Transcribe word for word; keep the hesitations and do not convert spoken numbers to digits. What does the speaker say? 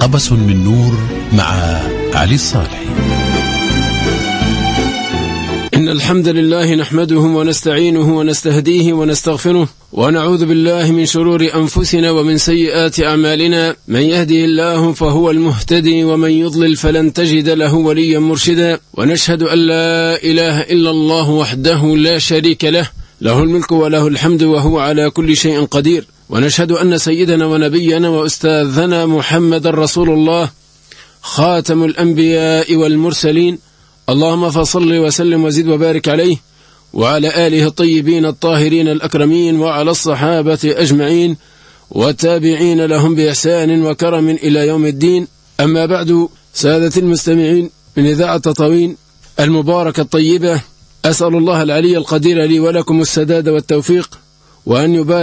قبس من نور مع علي الصالحي. إن الحمد لله نحمده ونستعينه ونستهديه ونستغفره ونعوذ بالله من شرور أنفسنا ومن سيئات أعمالنا. من يهده الله فهو المهتدي ومن يضلل فلن تجد له وليا مرشدا. ونشهد أن لا إله إلا الله وحده لا شريك له، له الملك وله الحمد وهو على كل شيء قدير. ونشهد أن سيدنا ونبينا وأستاذنا محمد رسول الله خاتم الأنبياء والمرسلين. اللهم فصل وسلم وزد وبارك عليه وعلى آله الطيبين الطاهرين الأكرمين وعلى الصحابة أجمعين والتابعين لهم بإحسان وكرم إلى يوم الدين. أما بعد، سادة المستمعين من إذاعة تطاوين المباركة الطيبة، أسأل الله العلي القدير لي ولكم السداد والتوفيق، وأن يبارك